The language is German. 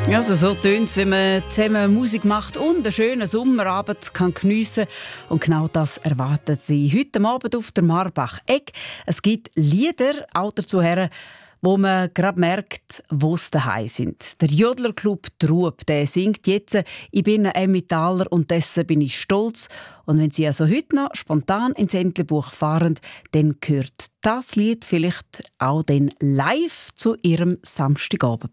Ja, also so tönt es, wenn man zusammen Musik macht und einen schönen Sommerabend kann geniessen kann. Und genau das erwartet Sie heute Abend auf der Marbach-Egg. Es gibt Lieder, auch dazu her, wo man gerade merkt, wo sie daheim sind. Der Jodlerclub Trub, der singt jetzt «Ich bin ein Emmentaler und dessen bin ich stolz». Und wenn Sie also heute noch spontan ins Entlebuch fahren, dann gehört das Lied vielleicht auch dann live zu Ihrem Samstagabend.